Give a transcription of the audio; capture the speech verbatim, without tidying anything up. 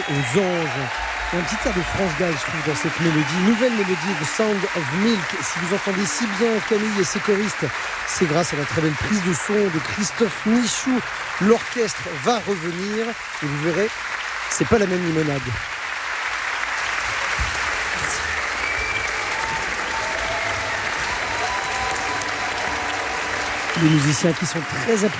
aux anges. Il y a un petit air de France Gall, je trouve, dans cette mélodie. Nouvelle mélodie de Sound of Milk. Si vous entendez si bien Camille et ses choristes, c'est grâce à la très belle prise de son de Christophe Michou. L'orchestre va revenir et vous verrez, c'est pas la même limonade. Les musiciens qui sont très applaudis.